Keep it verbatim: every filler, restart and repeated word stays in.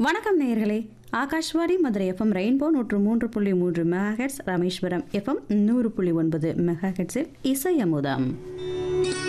வணக்கம் நேயர்களே. Akashvani Madurai FM rainbow நூற்று மூன்று புள்ளி மூன்று மெகாஹெட்ஸ், ராமேஸ்வரம் எஃப்எம் நூறு புள்ளி ஒன்பது மெகாஹெட்ஸில் இசை அமுதம்.